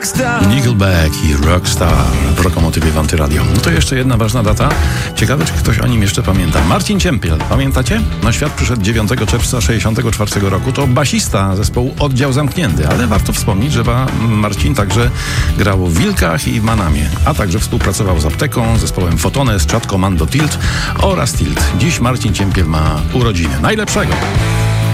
Nickelback i Rockstar w Lokomotywie w Antyradio. No to jeszcze jedna ważna data. Ciekawe, czy ktoś o nim jeszcze pamięta. Marcin Ciempiel, pamiętacie? Na świat przyszedł 9 czerwca 1964 roku. To basista zespołu Oddział Zamknięty, ale warto wspomnieć, że Marcin także grał w Wilkach i Manamie, a także współpracował z Apteką, zespołem Fotones, Chat Commando Tilt oraz Tilt. Dziś Marcin Ciempiel ma urodziny. Najlepszego!